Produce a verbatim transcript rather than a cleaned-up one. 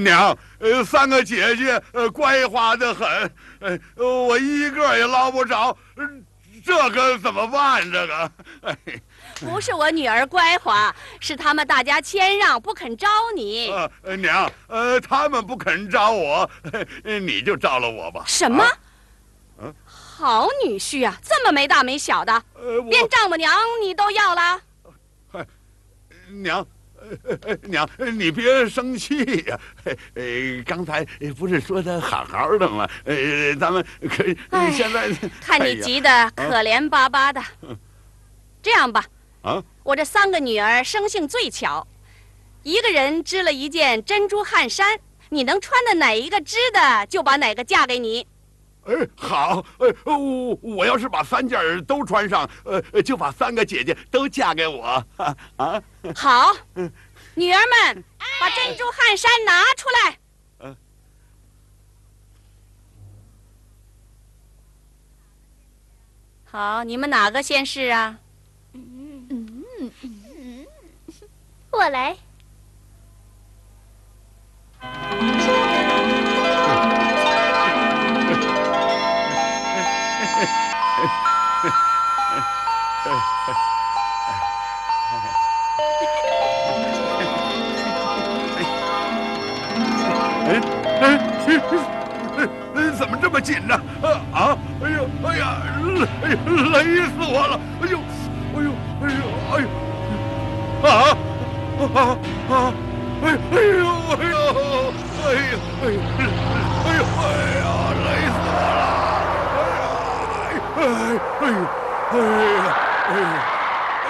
娘，呃，三个姐姐，呃，乖滑的很，呃，我一个也捞不着，这可怎么办？这个，哎， 不是我女儿乖滑，是他们大家谦让，不肯招你。 呃，娘，呃，他们不肯招我，你就招了我吧。 什么？ 啊？ 好女婿啊，这么没大没小的， 呃， 连丈母娘你都要了？ 哎，娘。娘，你别生气呀！呃，刚才不是说的好好的吗？呃，咱们可现在看你急得可怜巴巴的。这样吧， 啊， 我这三个女儿生性最巧，一个人织了一件珍珠汗衫，你能穿的哪一个织的，就把哪个嫁给你。 哎，好，呃，我我要是把三件都穿上，呃，就把三个姐姐都嫁给我，啊！ 好，女儿们，把珍珠汗衫拿出来。 嗯。 好，你们哪个先试啊？ 嗯嗯嗯，我来。 怎么这么紧呢？啊！哎呦，哎呀，累累死我了！哎呦，哎呦，哎呦，哎呦，啊啊啊！哎哎呦，哎呦，哎呦，哎呦，哎呦，哎呀，累死我了！哎呀，哎哎呦，哎呀，哎呀。